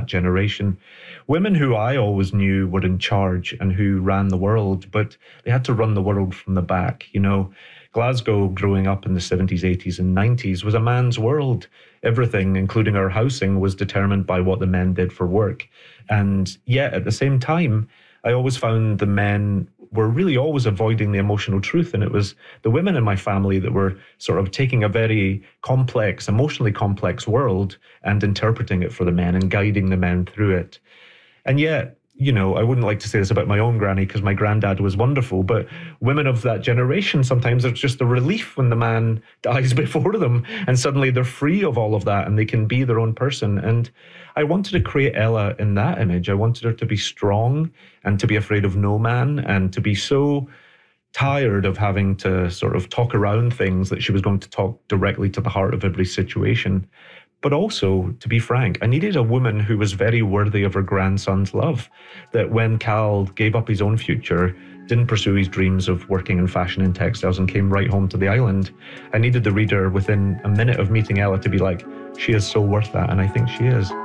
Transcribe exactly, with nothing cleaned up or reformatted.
generation. Women who I always knew were in charge and who ran the world, but they had to run the world from the back. You know, Glasgow, growing up in the seventies, eighties, and nineties, was a man's world. Everything, including our housing, was determined by what the men did for work. And yet, at the same time, I always found the men were really always avoiding the emotional truth. And it was the women in my family that were sort of taking a very complex, emotionally complex world and interpreting it for the men and guiding the men through it. And yet, you know, I wouldn't like to say this about my own granny because my granddad was wonderful, but women of that generation, sometimes it's just a relief when the man dies before them and suddenly they're free of all of that and they can be their own person. And I wanted to create Ella in that image. I wanted her to be strong and to be afraid of no man and to be so tired of having to sort of talk around things that she was going to talk directly to the heart of every situation. But also, to be frank, I needed a woman who was very worthy of her grandson's love. That when Cal gave up his own future, didn't pursue his dreams of working in fashion and textiles and came right home to the island, I needed the reader within a minute of meeting Ella to be like, she is so worth that, and I think she is.